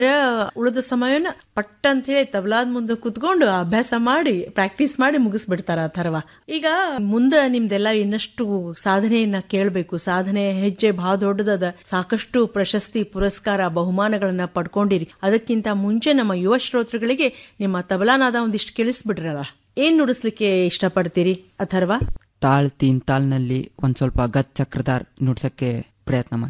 ಉಳಿದ ಸಮಯನ ಪಟ್ ಅಂತ ಹೇಳಿ ತಬಲಾದ ಮುಂದೆ ಕುತ್ಕೊಂಡು ಅಭ್ಯಾಸ ಮಾಡಿ ಪ್ರಾಕ್ಟೀಸ್ ಮಾಡಿ ಮುಗಿಸ್ಬಿಡ್ತಾರ ಅಥರ್ವ. ಈಗ ಮುಂದೆ ನಿಮ್ದೆಲ್ಲ ಇನ್ನಷ್ಟು ಸಾಧನೆಯನ್ನ ಕೇಳಬೇಕು. ಸಾಧನೆ ಹೆಜ್ಜೆ ಬಹಳ ದೊಡ್ಡದದ. ಸಾಕಷ್ಟು ಪ್ರಶಸ್ತಿ, ಪುರಸ್ಕಾರ, ಬಹುಮಾನಗಳನ್ನ ಪಡ್ಕೊಂಡಿರಿ. ಅದಕ್ಕಿಂತ ಮುಂಚೆ ನಮ್ಮ ಯುವ ಶ್ರೋತೃಗಳಿಗೆ ನಿಮ್ಮ ತಬಲಾನಾದ ಒಂದಿಷ್ಟು ಕೇಳಿಸ್ಬಿಡ್ರಲ್ಲ. ಏನ್ ನುಡಿಸ್ಲಿಕ್ಕೆ ಇಷ್ಟಪಡ್ತೀರಿ ಅಥರ್ವ? ತಾಳ್ ತೀನ್ ತಾಲ್ನಲ್ಲಿ ಒಂದ್ ಸ್ವಲ್ಪ ಗತ್ ಚಕ್ರದಾರ್ ನುಡ್ಸಕ್ಕೆ ಪ್ರಯತ್ನ ಮಾಡಿ.